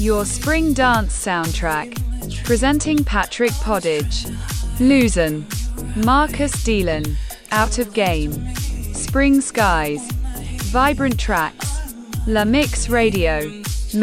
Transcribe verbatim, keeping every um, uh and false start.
Your spring dance soundtrack. Presenting Patrick Poddage. Luzon. Marcus Dealon. Out of Game. Spring Skies. Vibrant Tracks. La Mix Radio.